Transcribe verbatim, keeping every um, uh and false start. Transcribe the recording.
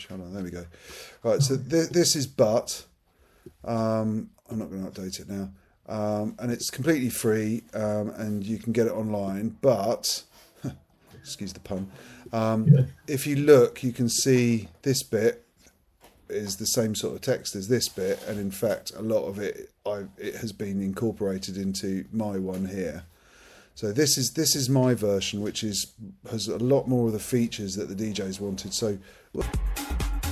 Hold on, there we go. Right, so th- this is But. Um, I'm not going to update it now. Um, and it's completely free, um, and you can get it online. But, excuse the pun, um, yeah. If you look, you can see this bit is the same sort of text as this bit, and in fact, a lot of it I, it has been incorporated into my one here. So this is this is my version, which is has a lot more of the features that the D Js wanted. So.